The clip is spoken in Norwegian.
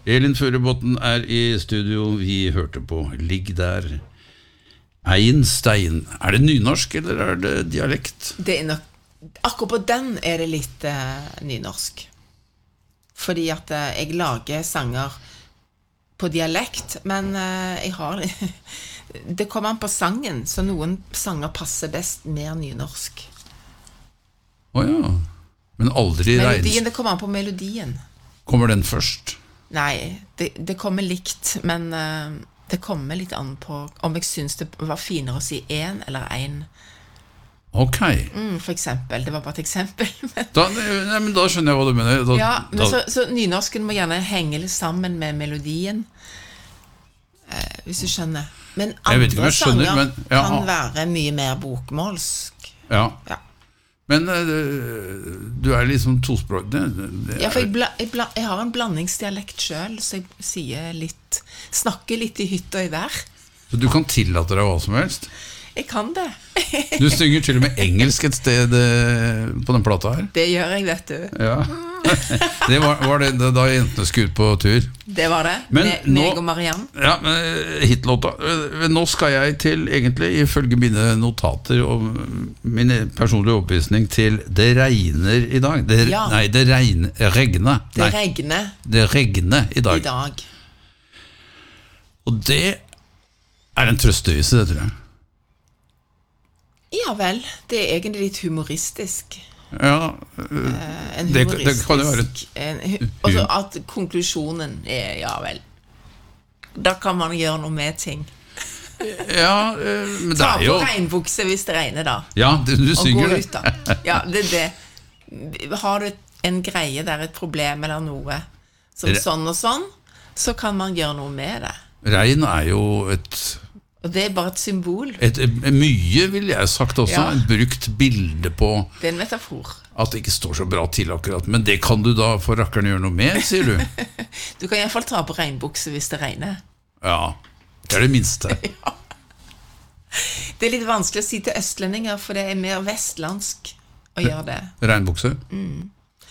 Elin Furubotn I studio. Vi hørte på Ligg der. Ein stein. Det nynorsk, eller det dialekt? Det nok, akkurat på den det litt nynorsk. Fordi at jeg lager sanger på dialekt, men jeg har det kommer an på sangen, så noen sanger passer best mer nynorsk. Ja. Men aldri melodien, det kommer an på melodien. Kommer den først? Nei, det kommer likt, men det kommer litt an på om jeg synes det var finere å si en eller en. Ok. For eksempel, det var bare et eksempel. Men da skjønner jeg hva du mener. Ja, men så nynorsken må gjerne henge litt sammen med melodien, hvis du skjønner. Men andre sanger kan være mye mer bokmålsk. Ja. Men du liksom tospråk. Ja, for jeg har en blandingsdialekt selv, så jeg snakker litt I hytt og I vær. Så du kan tillate deg hva som helst? Jeg kan det. Du synger til og med engelsk et sted på den plata her? Det gjør jeg, vet du. Ja. Det var det da jentene skulle ut på tur? Det var det, meg og Marianne. Ja, men hitlåta. Nå skal jeg til, egentlig, ifølge mine notater og min personlige oppvisning, til Det regner I dag. Nei, det regner. Det regner I dag. Og det en trøstevise, det tror jeg. Ja vel, det egentlig litt humoristisk. Ja, det kan jo være altså at konklusjonen ja vel. Da kan man gjøre noe med ting. Ja, men det Ta jo på regnbukse hvis det regner da. Ja, du synger det. Og gå ut da. Ja, det. Har du en greie der, et problem eller noe, som sånn og sånn, så kan man gjøre noe med det. Regn jo et... Og det bare et symbol. Mye vil jeg sagt også, et brukt bilde på det en metafor. At det ikke står så bra til akkurat. Men det kan du da for rakkeren gjøre noe med, sier du? Du kan I hvert fall ta på regnbukse hvis det regner. Ja, det det minste. Ja. Det litt vanskelig å si til østlendinger, for det mer vestlandsk å gjøre det. Regnbukse?